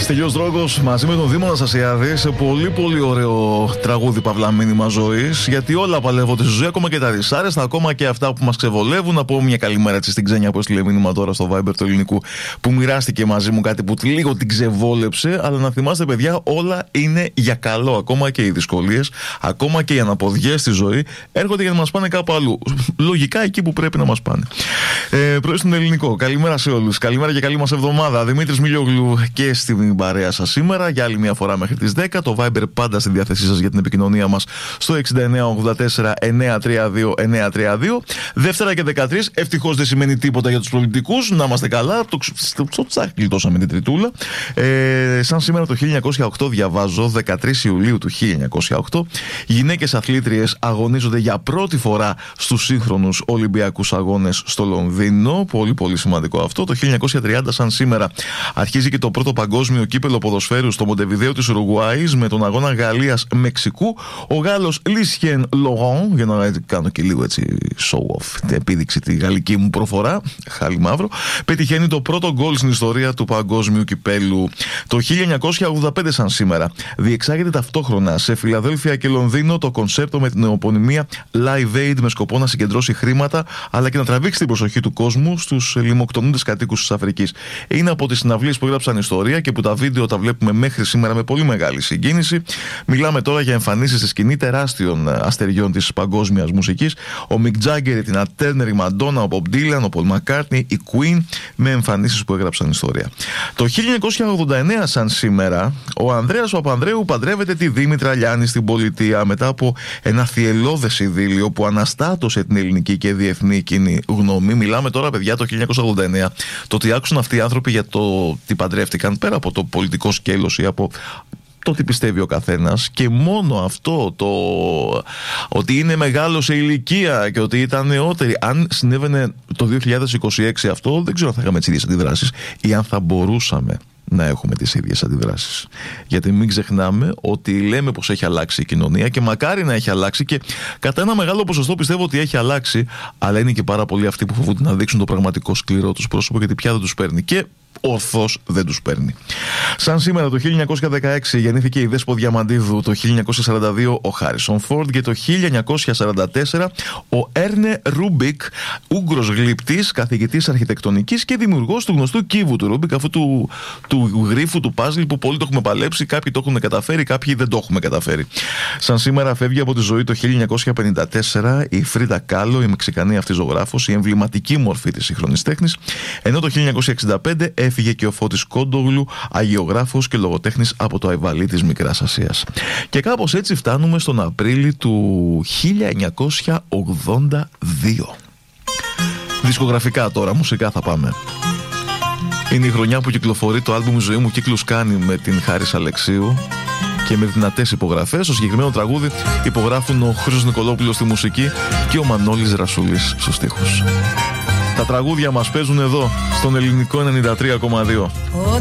Στέλιος Δρόγκος μαζί με τον Δήμο Αναστασιάδη σε πολύ ωραίο τραγούδι, παύλα μήνυμα ζωής. Γιατί όλα παλεύονται στη ζωή, ακόμα και τα δυσάρεστα, ακόμα και αυτά που μας ξεβολεύουν. Να πω μια καλημέρα έτσι στην Ξένια που έστειλε μήνυμα τώρα στο Viber του Ελληνικού, που μοιράστηκε μαζί μου κάτι που λίγο την ξεβόλεψε. Αλλά να θυμάστε, παιδιά, όλα είναι για καλό. Ακόμα και οι δυσκολίες, ακόμα και οι αναποδιές στη ζωή έρχονται για να μας πάνε κάπου αλλού. Λογικά εκεί που πρέπει να μας πάνε. Πρωί στον Ελληνικό. Καλημέρα σε όλους. Καλημέρα και καλή μας εβδομάδα. Δημήτρης Μιλιόγλου και στην παρέα σας σήμερα για άλλη μια φορά μέχρι τις 10. Το Viber πάντα στη διάθεσή σας για την επικοινωνία μας στο 6984-932-932. Δευτέρα και 13. Ευτυχώς δεν σημαίνει τίποτα για τους πολιτικούς. Να είμαστε καλά. Στο τσάκ γλιτώσαμε την τριτούλα. Σαν σήμερα το 1908 διαβάζω, 13 Ιουλίου του 1908, γυναίκες αθλήτριες αγωνίζονται για πρώτη φορά στους σύγχρονους Ολυμπιακούς Αγώνες στο Λονδίνο. Πολύ σημαντικό αυτό. Το 1930 σαν σήμερα αρχίζει και το πρώτο παγκόσμιο κύπελο ποδοσφαίρου στο Μοντεβιδέο της Ουρουγουάης με τον αγώνα Γαλλίας-Μεξικού. Ο Γάλλος Λίσιεν Λογόν, για να κάνω και λίγο έτσι show off, την επίδειξη τη γαλλική μου προφορά, χάλι μαύρο, πετυχαίνει το πρώτο γκολ στην ιστορία του παγκόσμιου κυπέλου. Το 1985 σαν σήμερα διεξάγεται ταυτόχρονα σε Φιλαδέλφια και Λονδίνο το κονσέρτο με την επωνυμία Live Aid, με σκοπό να συγκεντρώσει χρήματα αλλά και να τραβήξει την προσοχή του κόσμου στους λιμοκτονούντες κατοίκους της Αφρικής. Είναι από τις συναυλίες που έγραψαν ιστορία και που τα βίντεο τα βλέπουμε μέχρι σήμερα με πολύ μεγάλη συγκίνηση. Μιλάμε τώρα για εμφανίσεις στη σκηνή τεράστιων αστεριών της παγκόσμιας μουσικής. Ο Μικ Τζάγκερ, η Τίνα Τέρνερ, η Μαντόνα, ο Μπομπ Ντίλαν, ο Πολ Μακκάρτνι, η Queen, με εμφανίσεις που έγραψαν ιστορία. Το 1989 σαν σήμερα, ο Ανδρέας Παπανδρέου παντρεύεται τη Δήμητρα Λιάννη στην Πολιτεία μετά από ένα θυελλώδες ειδήλιο που αναστάτωσε την ελληνική και διεθνή κοινή γνώμη. Μιλάμε τώρα, παιδιά, το 1989. Το ότι άκουσαν αυτοί οι άνθρωποι για το τι παντρεύτηκαν, πέρα από το πολιτικό σκέλος ή από το τι πιστεύει ο καθένας, και μόνο αυτό, το ότι είναι μεγάλο σε ηλικία και ότι ήταν νεότεροι, αν συνέβαινε το 2026 αυτό, δεν ξέρω αν θα είχαμε τις ίδιες αντιδράσεις ή αν θα μπορούσαμε να έχουμε τις ίδιες αντιδράσεις. Γιατί μην ξεχνάμε ότι λέμε πως έχει αλλάξει η κοινωνία και μακάρι να έχει αλλάξει, και κατά ένα μεγάλο ποσοστό πιστεύω ότι έχει αλλάξει, αλλά είναι και πάρα πολλοί αυτοί που φοβούνται να δείξουν το πραγματικό σκληρό τους πρόσωπο, γιατί πια δεν τους παίρνει. Και ορθώς δεν τους παίρνει. Σαν σήμερα το 1916 γεννήθηκε η Δέσπο Διαμαντίδου, το 1942 ο Χάρισον Φόρντ και το 1944 ο Έρνε Ρούμπικ, Ούγγρος γλυπτής, καθηγητής αρχιτεκτονικής και δημιουργός του γνωστού κύβου του Ρούμπικ, αυτού του γρίφου, του πάζλ που πολλοί το έχουμε παλέψει, κάποιοι το έχουν καταφέρει, κάποιοι δεν το έχουμε καταφέρει. Σαν σήμερα φεύγει από τη ζωή το 1954 η Φρίντα Κάλο, η Μεξικανή αυτή ζωγράφος, η εμβληματική μορφή της σύγχρονης τέχνης, ενώ το 1965 έφυγε και ο Φώτης Κόντογλου, αγιογράφος και λογοτέχνης από το Αϊβαλί της Μικράς Ασίας. Και κάπως έτσι φτάνουμε στον Απρίλη του 1982. Δισκογραφικά τώρα, μουσικά θα πάμε. Είναι η χρονιά που κυκλοφορεί το άλμπουμ «Η ζωή μου κύκλους κάνει» με την Χάρις Αλεξίου και με δυνατές υπογραφές. Στο συγκεκριμένο τραγούδι υπογράφουν ο Χρήστος Νικολόπουλος στη μουσική και ο Μανώλης Ρασουλής στους στίχους. Τα τραγούδια μας παίζουν εδώ, στον Ελληνικό 93,2.